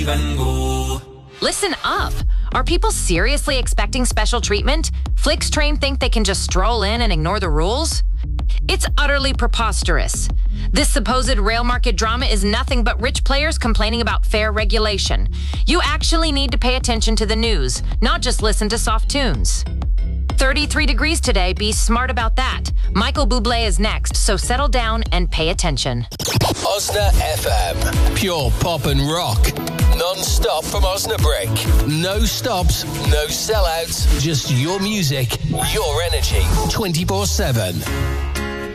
and go. Listen up. Are people seriously expecting special treatment? Flix Train think they can just stroll in and ignore the rules? It's utterly preposterous. This supposed rail market drama is nothing but rich players complaining about fair regulation. You actually need to pay attention to the news, not just listen to soft tunes. 33 degrees today, be smart about that. Michael Bublé is next, so settle down and pay attention. Osna FM. Pure pop and rock. Non-stop from Osnabrück. No stops, no sellouts, just your music, your energy, 24/7.